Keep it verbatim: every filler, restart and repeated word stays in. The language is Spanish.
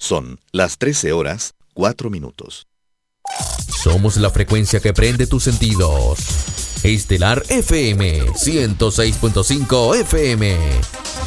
Son las trece horas, cuatro minutos. Somos la frecuencia que prende tus sentidos. Estelar F M ciento seis punto cinco F M.